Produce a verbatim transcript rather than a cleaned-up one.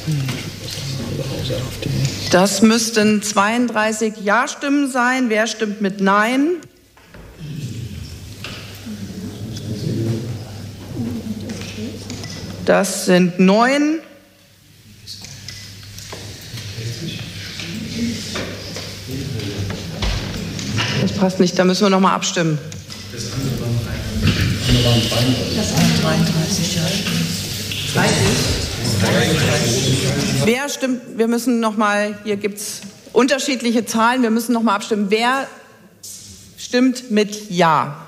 Das müssten zweiunddreißig Ja-Stimmen sein. Wer stimmt mit Nein? Das sind neun. Das passt nicht, da müssen wir noch mal abstimmen. Das andere waren dreiunddreißig. Ja. Wer stimmt? Wir müssen noch mal, hier gibt es unterschiedliche Zahlen, wir müssen noch mal abstimmen. Wer stimmt mit Ja?